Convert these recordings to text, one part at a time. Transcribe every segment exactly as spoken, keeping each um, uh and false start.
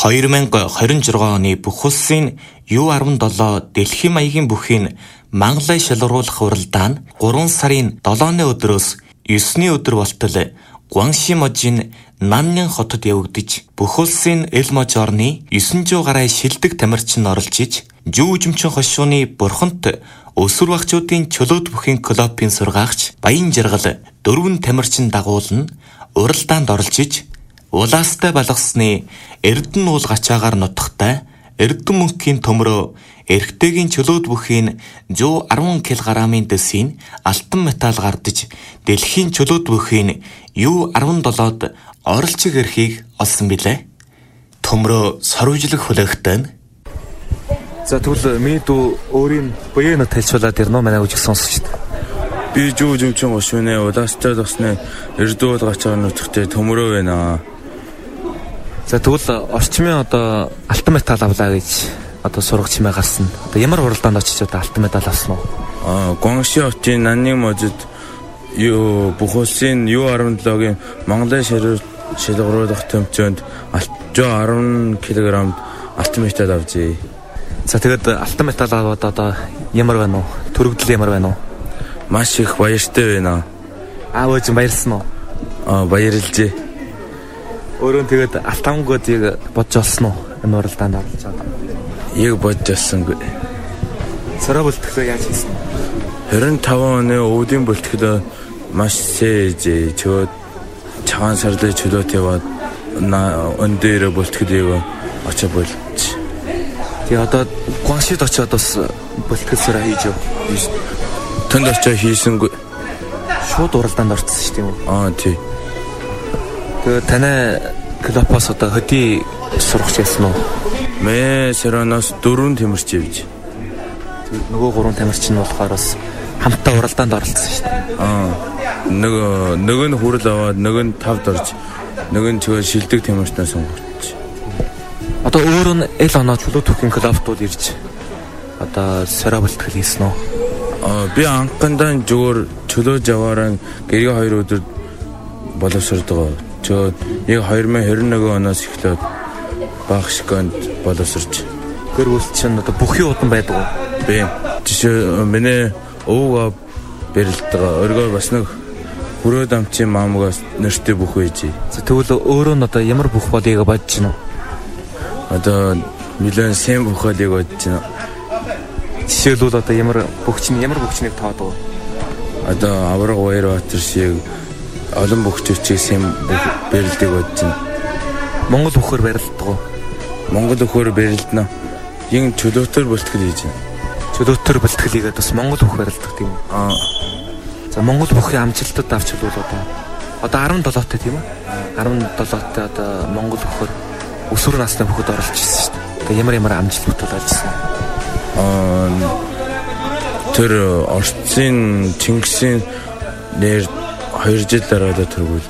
хоёр мянга двадцать шесть оны бүх улсын ю десεπτое дэлхийн маягийн бүхийг Монголын шалгаруулах уралдаан нь гурван сарын долооны өдрөөс есүний өдөр болтол Гуанши можийн Наннин хотод явагдаж бүх улсын эл мож орны девятьсот гаруй шилдэг тамирчин оролж иж Жүү жимчин хошууны бурхант өсвөр багчуудын чөлөөт бүхийн клубын сургаагч Баян Жаргал дөрвөн тамирчин дагуулна уралдаанд оролж иж улаастай балгасны Эрдэнэ уул гачаагаар нутагтай Эрдэнэ мөнхийн төмрөө эрэгтэйгийн чөлөөт бүхийн one hundred ten килограммын дэсийн алтан металл гардаж дэлхийн чөлөөт бүхийн ю десεπτод оролцох эрхийг олсон билээ. Төмрөө сорвжлог хүлээгтэн. За тэгвэл миний дүү өөрийн буяанаа тайлбарлаад ирнэ манай үжиг сонсогчд. Би Жүү жимчин гошууны улаастай тосны Эрдэнэ уул гачаагаар нутагтай төмрөө байна. За тэгвэл орчмын одоо алтан металл авлаа гэж одоо сургач хэмээ гарсан. Одоо ямар уралдаанд очиж одоо алтан медаль авсан уу? Аа, Гуанши хотын Наннин можид юу бүх улсын ю десεπτгийн Монголын шалгаруулах тэмцээнд one hundred ten килограмм алтан медаль авжээ. За тэгээд алтан медаль аваад одоо ямар байна уу? Төрөгдөл ямар байна уу? Маш их баяртай байна. Аа өөж баярлсан уу? Аа баярлжээ. Өөрөө тэгээд алтан годыг бодж олсон уу? Энэ уралдаанд оролцож байгаа. Яг бодж олсонгүй. Сараа бүлтгэлөө яаж хийсэн бэ? twenty-five оны өвдийн бүлтгэлөө маш сэж чөө цагаан сарлын чөлөөт яваад өн дээр бүлтгэлийг очиж болж. Тэгээ одоо Гуаншид очиод бас бүлтгэл сараа хийж юу? Тэнд очиж хийсэнгүй. Шууд уралдаанд орсон шүү дээ юм уу? Аа тий. Тэгээ танай клубоос одоо хөдий сургач яасан уу? Мэ саранаас дөрвөн тамирч явж. Тэгээд нөгөө гурван тамирчин нь болохоор бас хамтдаа уралдаанд оролцсон шүү дээ. Аа. Нөгөө нөгөө нь хүрэл аваад нөгөө нь тавд орж нөгөө нь чигээр шилдэг тамирчнаас сонгогч. Одоо өөр нь эл оноо чөлөөт бүхийн клубтууд ирж одоо сараа бүлтгэл хийсэн үү? Аа би анхандаа зүгээр чөлөөж яваараа гэрээ хоёр өдөр боловсрдог. Чөө яг two thousand twenty-one оноос эхлээд багшгонд боловсрч. Гэр бүл чинь одоо бүхий удан байдаг уу? Би жишээ миний өвгөө бэрэлдэг. Өргөө бас нэг хүрээд амчин маамгаас нэртэй бүх үйжээ. За тэгвэл өөрөө нь одоо ямар бүх болыг бодож байна уу? Одоо миллион сэм бүх болыг бодож байна. Жишээлбэл одоо ямар бүгч нь ямар бүгчнийг тоодог вэ? Одоо авраг Баярбаатар шиг олон бүгчүүдийг сэм бэрэлдэг бодож байна. Монгол бүхээр барилдаг уу? Монгол бүхээр барилдана. Ин чөлөөтөр бүлтгэл хийж байна. Чөлөөтөр бүлтгэлийг бас монгол бүх барилдаг тийм үү? Аа. За монгол бүхийн амжилтад авч бол одоо одоо seventeen тай тийм үү? seventeen тай одоо монгол бүхээр өсвөр насны бүхэд оролцсон шүү дээ. Тэгээ ямар ямар амжилтууд олжсэн. Аа тэр Орцын Чингисийн нэр two жил дараа төрүүлж.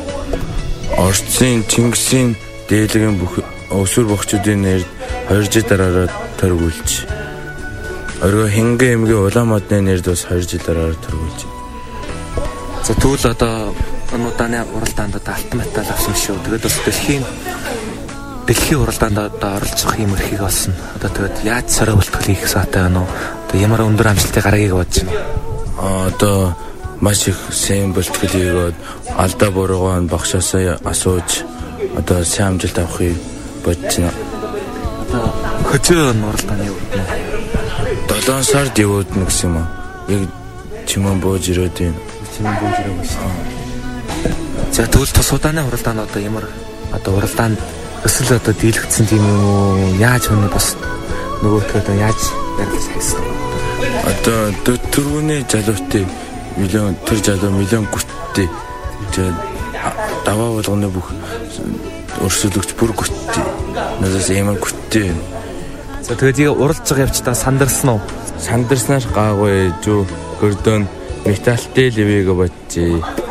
Орцын Чингисийн дээлгийн бүх өсвөр бохчдын нэр two жил дараа төрүүлж. Орго хингэ эмгийн Улаанмодны нэрд бас two жил дараа төрүүлж. За тэгвэл одоо энэ удааны уралдаанд одоо алтан медаль авсан шүү. Тэгээд бас дэлхийн дэлхийн уралдаанд одоо оролцох юм эрхийг олсон. Одоо тэгээд яаж сараа бүлтгэл хийх саатай байна уу? Одоо ямар өндөр амжилтыг гаргахыг бодож байна уу? Аа одоо маш их сайн бүлтгэл хийгээд алдаа буруугаа багшаасаа асууж одоо сайн амжилт авахыг бодож байна. Одоо хөдөө уралдааны юу вэ? seven сард явуулна гэсэн юм аа. Яг чимэн бууж ирээд байна. Чимэн бууж ирээд байна. За тэгвэл тус удааны уралдаанд одоо ямар одоо уралдаанд өсөл одоо дийлэгдсэн тийм үү? Яаж өнө бас нөгөөдгөө одоо яаж ярих хийсэн бэ? Одоо дөрвөний залуутай миллион тэр залуу миллион гүттэй. Тэгээд даваа болгоны бүх өрсөлдөгч бүр гүттэй. Надаас ямар гүттэй. За тэгээд уралж байгаа явцдаа сандарсан уу? Сандарснаар гаагүй жоо гордон металлтэй левэгээ бодчих.